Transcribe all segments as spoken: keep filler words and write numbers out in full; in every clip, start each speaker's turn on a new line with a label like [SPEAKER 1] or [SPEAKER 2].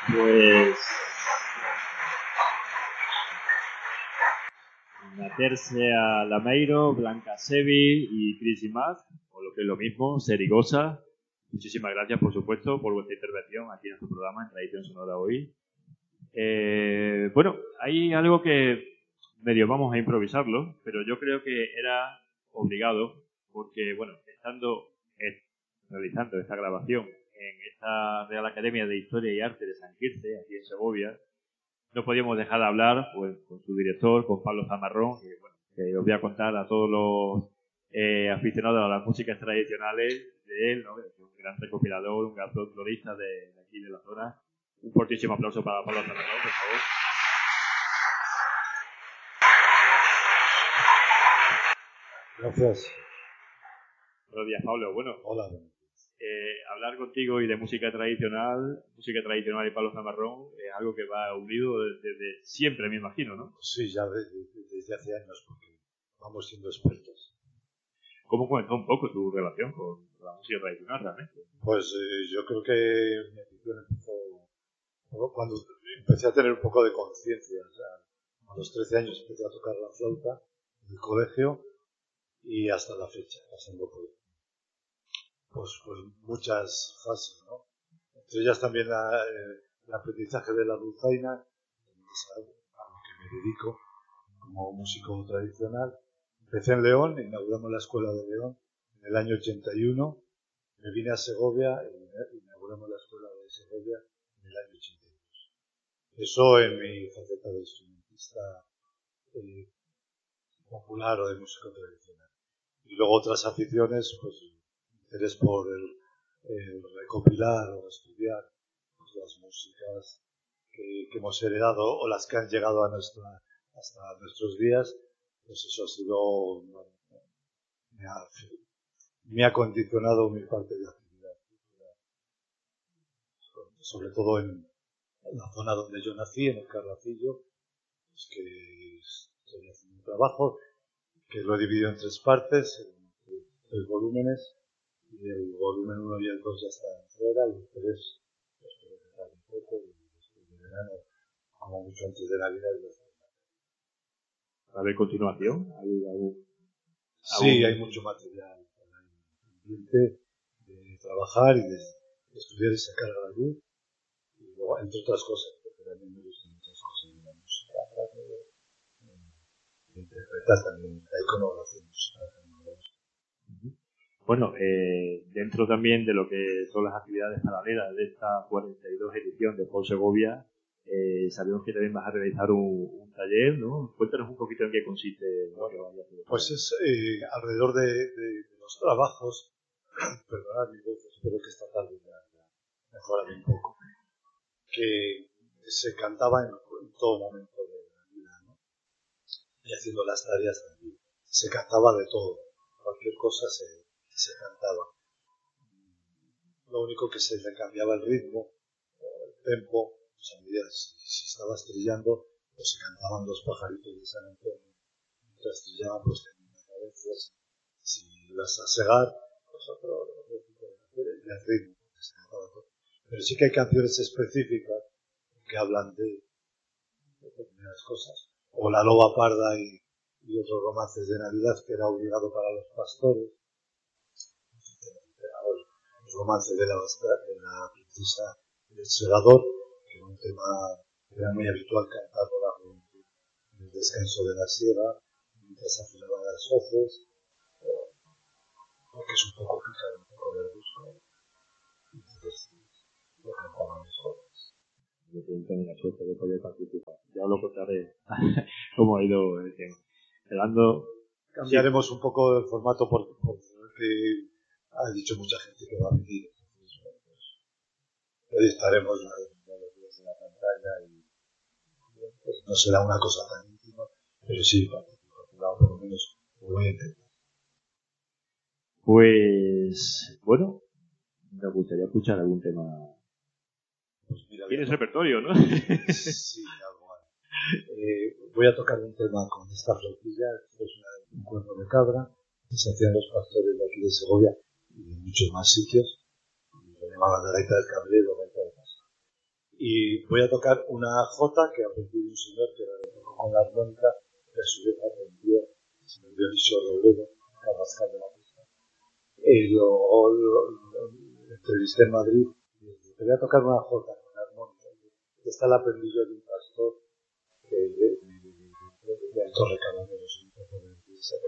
[SPEAKER 1] Pues Natercia Lameiro, Blanca Sevi y Chris Imaz, o lo que es lo mismo, Serigosa. Muchísimas gracias, por supuesto, por vuestra intervención aquí en nuestro programa en Tradición Sonora hoy. Eh, bueno, hay algo que medio vamos a improvisarlo, pero yo creo que era obligado, porque, bueno, estando eh, realizando esta grabación en esta Real Academia de Historia y Arte de San Quirce, aquí en Segovia, no podíamos dejar de hablar pues, con su director, con Pablo Zamarrón, que, bueno, que os voy a contar a todos los eh, aficionados a las músicas tradicionales de él, ¿no? Es un gran recopilador, un gran folclorista de, de aquí de la zona. Un fortísimo aplauso para Pablo Zamarrón, por favor.
[SPEAKER 2] Gracias.
[SPEAKER 1] Buenos días, Pablo. Bueno,
[SPEAKER 2] hola.
[SPEAKER 1] Eh, hablar contigo y de música tradicional, música tradicional y Pablo Zamarrón, es algo que va unido desde, desde siempre, me imagino, ¿no?
[SPEAKER 2] Sí, ya desde, desde hace años, porque vamos siendo expertos.
[SPEAKER 1] ¿Cómo comenzó un poco tu relación con la música tradicional realmente?
[SPEAKER 2] Pues eh, yo creo que mi afición empezó cuando empecé a tener un poco de conciencia. O sea, a los trece años empecé a tocar la flauta en el colegio y hasta la fecha, pasando por pues, pues muchas fases, ¿no? Entre ellas también la, eh, el aprendizaje de la dulzaina, es a lo que me dedico como músico tradicional. Empecé en León, inauguramos la escuela de León en el año ochenta y uno, me vine a Segovia y inauguramos la escuela de Segovia en el año ochenta y dos. Eso en mi faceta de instrumentista eh, popular o de músico tradicional. Y luego otras aficiones, pues interés por el, el recopilar o estudiar pues, las músicas que, que hemos heredado o las que han llegado a nuestra, hasta nuestros días, pues eso ha sido, me ha, me ha condicionado mi parte de actividad, sobre todo en, en la zona donde yo nací, en el Carracillo, pues que estoy haciendo un trabajo que lo he dividido en tres partes, en tres volúmenes, y el volumen uno y el dos ya están fuera, y el tres pues puedo dejar un poco, y después de verano, como mucho antes de Navidad, ya está.
[SPEAKER 1] ¿A ver continuación? ¿Hay algún,
[SPEAKER 2] sí, algún... hay mucho material pendiente de trabajar y de, de estudiar y sacar a la luz, y luego, entre otras cosas, porque también me gustan muchas cosas de la música, de, de interpretar también la iconografía musical.
[SPEAKER 1] Bueno, eh, dentro también de lo que son las actividades paralelas de esta cuarenta y dos edición de Paul Segovia, eh, sabemos que también vas a realizar un, un taller, ¿no? Cuéntanos un poquito en qué consiste. ¿no?
[SPEAKER 2] Pues es eh, alrededor de, de, de los trabajos, perdonad mi voz, espero que esta tarde ya mejore un poco, que se cantaba en, en todo momento de la vida, ¿no? Y haciendo las tareas también. Se cantaba de todo, cualquier cosa se, se cantaba. Lo único que se le cambiaba el ritmo, el tempo, o sea, si, si estabas trillando, pues se cantaban los pajaritos de San Antonio. Mientras trillaban, pues tenían cadencias. Si ibas a segar, pues otro, otro tipo de canciones, y el ritmo, se cantaba todo. Pero sí que hay canciones específicas que hablan de determinadas cosas. O La Loba Parda y, y otros romances de Navidad que era obligado para los pastores. Los romances de la, de la princesa del segador, que era un tema que era muy habitual cantarlo bajo el descanso de la sierra, mientras afilaban las hoces, porque es un poco picado, un poco verdoso. Entonces, lo cantaban los jóvenes.
[SPEAKER 1] Yo tengo la suerte de poder participar. Ya lo contaré cómo ha ido el tema. Esperando...
[SPEAKER 2] Cambiaremos sí. un poco el formato por, por que ha dicho mucha gente que va a venir. Entonces, bueno, pues, hoy estaremos los días en la pantalla y pues, no será una cosa tan íntima, pero sí, participar, por lo menos lo voy a intentar.
[SPEAKER 1] Pues, bueno, me gustaría escuchar algún tema.
[SPEAKER 2] Pues mira,
[SPEAKER 1] ¿Tienes repertorio, no?
[SPEAKER 2] Sí, algo más. Eh, voy a tocar un tema con esta flautilla, esto es una, un cuerno de cabra, que se hacían los pastores de aquí de Segovia y de muchos más sitios, y lo llamaban la gaita del cabrero, la gaita del paso. y voy a tocar una jota que aprendí de un señor que la tocó con la armónica, que a su vez aprendió, se me dio Dionisio Robledo, Carrascal de la Pista. Y luego lo, lo, lo entrevisté en Madrid y dije, te voy a tocar una jota con la armónica. Esta la aprendí yo de un pastor que de, de, de, de, de Torre Calameros, un poco de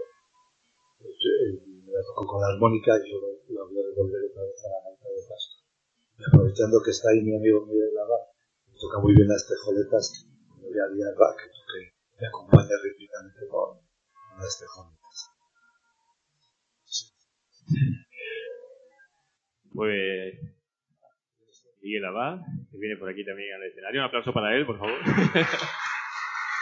[SPEAKER 2] me la tocó con la armónica y yo lo, lo voy a devolver otra vez a la gaita de pasto. Y aprovechando que está ahí mi amigo Miguel Lava, que toca muy bien las tejoletas, como ya había que, que me acompaña rítmicamente con, con las tejoletas. Sí.
[SPEAKER 1] Pues Miguel Abad, que viene por aquí también al escenario. Un aplauso para él, por favor.